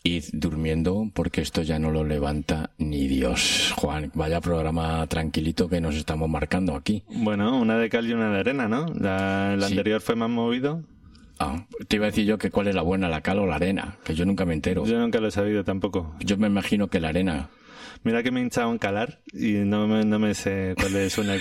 Id durmiendo porque esto ya no lo levanta ni Dios. Juan, vaya programa tranquilito que nos estamos marcando aquí. Bueno, una de cal y una de arena, ¿no? El Sí. anterior fue más movido. Te iba a decir yo que cuál es la buena, la cal o la arena, que yo nunca me entero. Yo nunca lo he sabido tampoco. Yo me imagino que la arena. Mira que me he hinchado en calar y no me sé cuál es una y